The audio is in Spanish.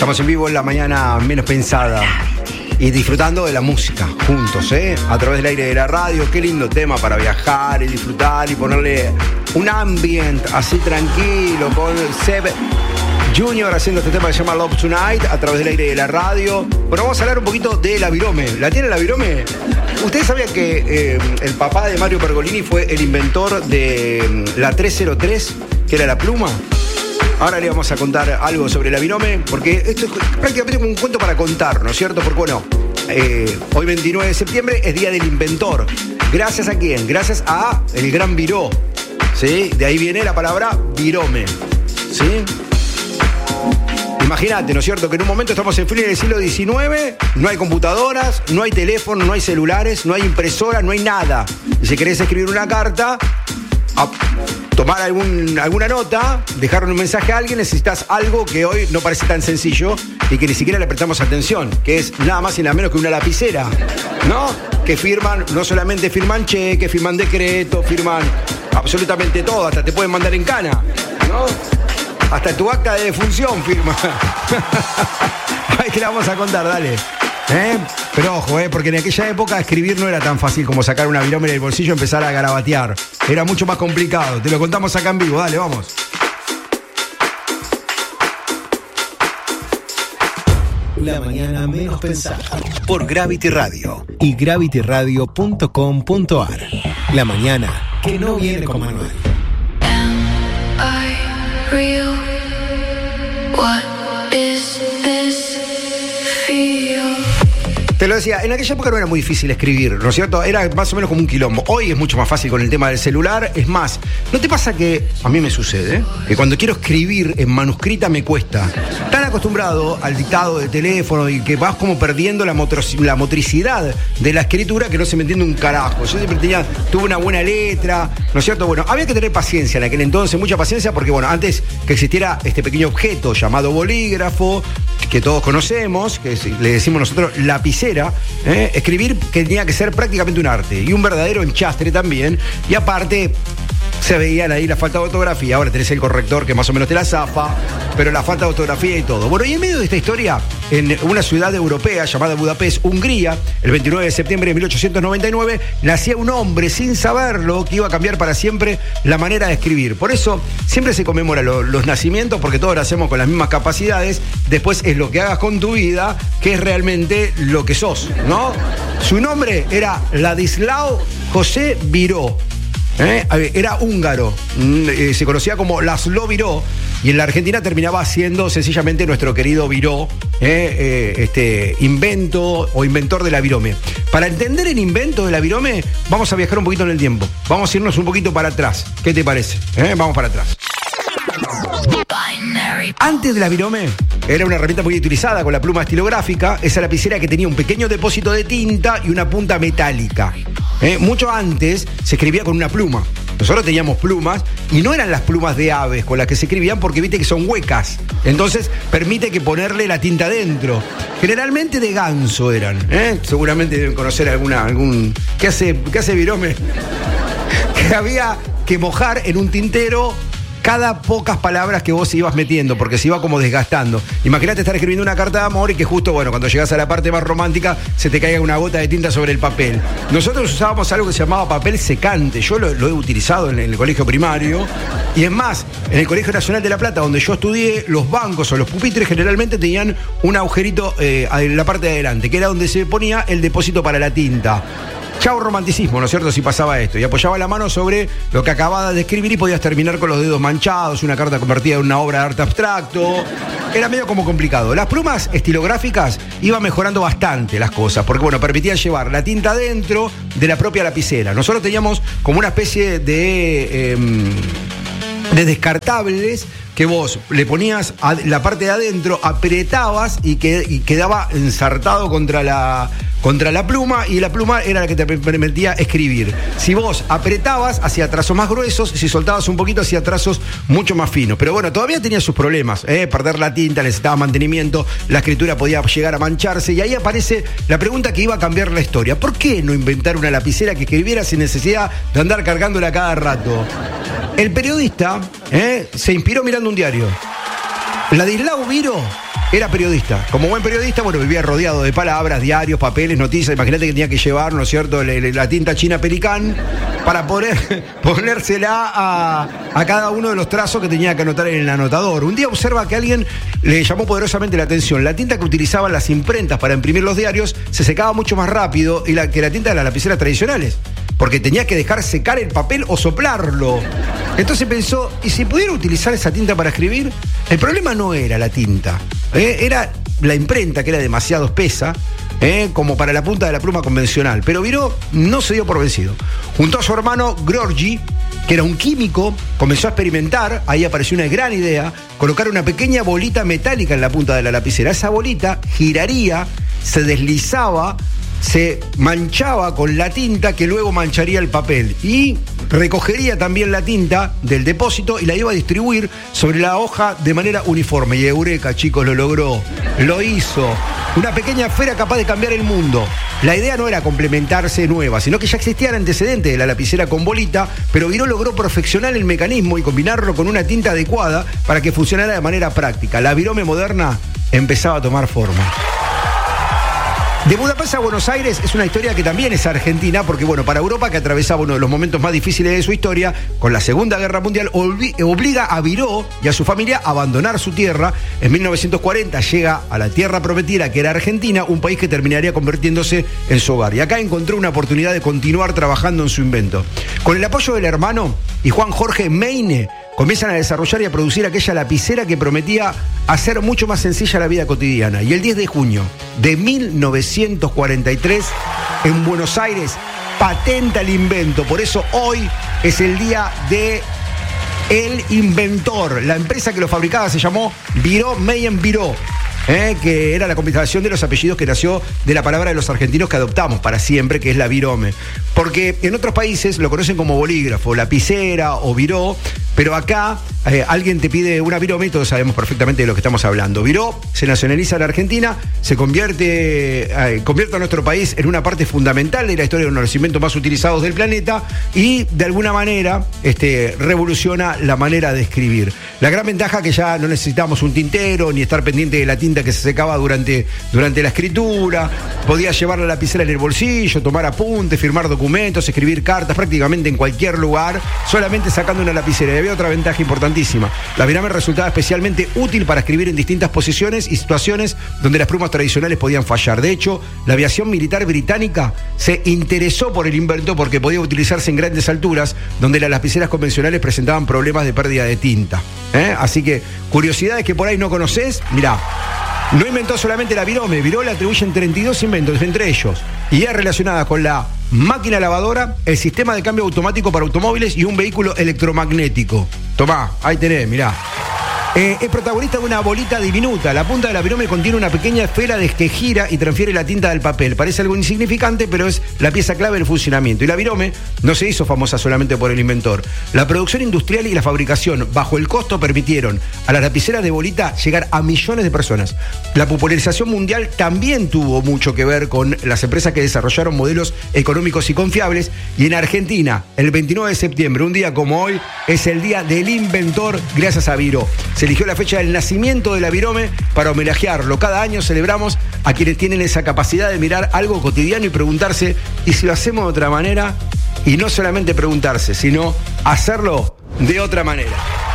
Estamos en vivo en la mañana menos pensada y disfrutando de la música juntos, a través del aire de la radio. Qué lindo tema para viajar y disfrutar y ponerle un ambiente así tranquilo con Seb Junior haciendo este tema que se llama Love Tonight a través del aire de la radio. Bueno, vamos a hablar un poquito de la virome. ¿La tiene la virome? ¿Ustedes sabían que el papá de Mario Pergolini fue el inventor de la 303, que era la pluma? Ahora le vamos a contar algo sobre la virome, porque esto es prácticamente como un cuento para contar, ¿no es cierto? Porque bueno, hoy 29 de septiembre es Día del Inventor. ¿Gracias a quién? Gracias a el gran Viró, ¿sí? De ahí viene la palabra virome, ¿sí? Imagínate, ¿no es cierto? Que en un momento estamos en fin del siglo XIX, no hay computadoras, no hay teléfono, no hay celulares, no hay impresora, no hay nada. Y si querés escribir una carta, tomar alguna nota, dejar un mensaje a alguien, necesitas algo que hoy no parece tan sencillo y que ni siquiera le prestamos atención, que es nada más y nada menos que una lapicera, ¿no? Que firman, no solamente firman cheques, firman decretos, firman absolutamente todo, hasta te pueden mandar en cana, ¿no? Hasta tu acta de defunción firma. Ay, que la vamos a contar, dale. Pero ojo, porque en aquella época escribir no era tan fácil como sacar una virome del bolsillo y empezar a garabatear. Era mucho más complicado. Te lo contamos acá en vivo, dale, vamos. La mañana menos pensada. Por Gravity Radio Y gravityradio.com.ar. La mañana que no viene con manual. Real. What is this feel? Te lo decía, en aquella época no era muy difícil escribir, ¿no es cierto? Era más o menos como un quilombo. Hoy es mucho más fácil con el tema del celular. Es más, ¿no te pasa que, a mí me sucede, que cuando quiero escribir en manuscrita me cuesta? Tan acostumbrado al dictado de teléfono y que vas como perdiendo la motricidad de la escritura que no se me entiende un carajo. Yo siempre tuve una buena letra, ¿no es cierto? Bueno, había que tener paciencia en aquel entonces, mucha paciencia, porque bueno, antes que existiera este pequeño objeto llamado bolígrafo, que todos conocemos, que le decimos nosotros lapicera, escribir que tenía que ser prácticamente un arte y un verdadero enchastre también, y aparte se veían ahí la falta de ortografía. Ahora tenés el corrector que más o menos te la zafa, pero la falta de ortografía y todo. Bueno, y en medio de esta historia, en una ciudad europea llamada Budapest, Hungría, el 29 de septiembre de 1899, nacía un hombre sin saberlo que iba a cambiar para siempre la manera de escribir. Por eso siempre se conmemora los nacimientos, porque todos nacemos con las mismas capacidades. Después es lo que hagas con tu vida que es realmente lo que sos, ¿no? Su nombre era Ladislao José Viró. Era húngaro, se conocía como László Biró, y en la Argentina terminaba siendo sencillamente nuestro querido Viró, invento o inventor de la virome. Para entender el invento de la virome, vamos a viajar un poquito en el tiempo. Vamos a irnos un poquito para atrás. ¿Qué te parece? Vamos para atrás. Antes de la virome, era una herramienta muy utilizada con la pluma estilográfica, esa lapicera que tenía un pequeño depósito de tinta y una punta metálica. Mucho antes se escribía con una pluma. Nosotros teníamos plumas y no eran las plumas de aves con las que se escribían, porque viste que son huecas. Entonces permite que ponerle la tinta dentro. Generalmente de ganso eran. Seguramente deben conocer algún... ¿Qué hace virome? Que había que mojar en un tintero cada pocas palabras que vos ibas metiendo, porque se iba como desgastando. Imagínate estar escribiendo una carta de amor y que justo, bueno, cuando llegás a la parte más romántica, se te caiga una gota de tinta sobre el papel. Nosotros usábamos algo que se llamaba papel secante. Yo lo he utilizado en el colegio primario. Y es más, en el Colegio Nacional de La Plata, donde yo estudié, los bancos o los pupitres generalmente tenían un agujerito en la parte de adelante, que era donde se ponía el depósito para la tinta. Chau romanticismo, ¿no es cierto? Si pasaba esto. Y apoyaba la mano sobre lo que acababas de escribir y podías terminar con los dedos manchados, una carta convertida en una obra de arte abstracto. Era medio como complicado. Las plumas estilográficas iban mejorando bastante las cosas, porque bueno, permitían llevar la tinta dentro de la propia lapicera. Nosotros teníamos como una especie de descartables que vos le ponías a la parte de adentro, apretabas y quedaba ensartado contra la pluma, y la pluma era la que te permitía escribir. Si vos apretabas, hacía trazos más gruesos, si soltabas un poquito, hacía trazos mucho más finos. Pero bueno, todavía tenía sus problemas, perder la tinta, necesitaba mantenimiento, la escritura podía llegar a mancharse, y ahí aparece la pregunta que iba a cambiar la historia. ¿Por qué no inventar una lapicera que escribiera sin necesidad de andar cargándola cada rato? El periodista se inspiró mirando un diario. Ladislao Viro era periodista. Como buen periodista, bueno, vivía rodeado de palabras, diarios, papeles, noticias. Imagínate que tenía que llevar, ¿no es cierto?, la tinta china Pelicán para poder ponérsela a cada uno de los trazos que tenía que anotar en el anotador. Un día observa que alguien le llamó poderosamente la atención. La tinta que utilizaban las imprentas para imprimir los diarios se secaba mucho más rápido que la tinta de las lapiceras tradicionales, porque tenía que dejar secar el papel o soplarlo. Entonces pensó, ¿y si pudiera utilizar esa tinta para escribir? El problema no era la tinta, era la imprenta, que era demasiado espesa, como para la punta de la pluma convencional. Pero Viro no se dio por vencido. Junto a su hermano Giorgi, que era un químico, comenzó a experimentar. Ahí apareció una gran idea: colocar una pequeña bolita metálica en la punta de la lapicera. Esa bolita giraría, se deslizaba, se manchaba con la tinta que luego mancharía el papel y recogería también la tinta del depósito y la iba a distribuir sobre la hoja de manera uniforme. Y eureka, chicos, lo logró, lo hizo. Una pequeña esfera capaz de cambiar el mundo. La idea no era complementarse nueva, sino que ya existían antecedentes de la lapicera con bolita, pero Viro logró perfeccionar el mecanismo y combinarlo con una tinta adecuada para que funcionara de manera práctica. La virome moderna empezaba a tomar forma. De Budapest a Buenos Aires es una historia que también es argentina, porque bueno, para Europa, que atravesaba uno de los momentos más difíciles de su historia, con la Segunda Guerra Mundial, obliga a Viro y a su familia a abandonar su tierra. En 1940 llega a la tierra prometida, que era Argentina, un país que terminaría convirtiéndose en su hogar. Y acá encontró una oportunidad de continuar trabajando en su invento. Con el apoyo del hermano y Juan Jorge Meine, comienzan a desarrollar y a producir aquella lapicera que prometía hacer mucho más sencilla la vida cotidiana. Y el 10 de junio de 1943, en Buenos Aires, patenta el invento. Por eso hoy es el día de el inventor. La empresa que lo fabricaba se llamó Viro Meyen Viro, que era la combinación de los apellidos que nació de la palabra de los argentinos que adoptamos para siempre, que es la virome. Porque en otros países lo conocen como bolígrafo, lapicera o viró, pero acá alguien te pide una virome y todos sabemos perfectamente de lo que estamos hablando. Viró se nacionaliza en Argentina, se convierte a nuestro país en una parte fundamental de la historia de uno de los inventos más utilizados del planeta y de alguna manera revoluciona la manera de escribir. La gran ventaja que ya no necesitamos un tintero ni estar pendiente de la tinta que se secaba durante la escritura. Podías llevar la lapicera en el bolsillo, tomar apuntes, firmar documentos, escribir cartas prácticamente en cualquier lugar, solamente sacando una lapicera. Y había otra ventaja importantísima: la virome resultaba especialmente útil para escribir en distintas posiciones y situaciones donde las plumas tradicionales podían fallar. De hecho, la aviación militar británica se interesó por el invento porque podía utilizarse en grandes alturas donde las lapiceras convencionales presentaban problemas de pérdida de tinta. Así que, curiosidades que por ahí no conocés, mirá. No inventó solamente la virome, Viro le atribuyen 32 inventos, entre ellos ideas relacionadas con la máquina lavadora, el sistema de cambio automático para automóviles y un vehículo electromagnético. Tomá, ahí tenés, mirá. Es protagonista de una bolita diminuta. La punta de la virome contiene una pequeña esfera que gira y transfiere la tinta del papel. Parece algo insignificante, pero es la pieza clave del funcionamiento. Y la virome no se hizo famosa solamente por el inventor. La producción industrial y la fabricación bajo el costo permitieron a las lapiceras de bolita llegar a millones de personas. La popularización mundial también tuvo mucho que ver con las empresas que desarrollaron modelos económicos y confiables. Y en Argentina, el 29 de septiembre, un día como hoy, es el día del inventor gracias a Viro. Se eligió la fecha del nacimiento de la virome para homenajearlo. Cada año celebramos a quienes tienen esa capacidad de mirar algo cotidiano y preguntarse, ¿y si lo hacemos de otra manera? Y no solamente preguntarse, sino hacerlo de otra manera.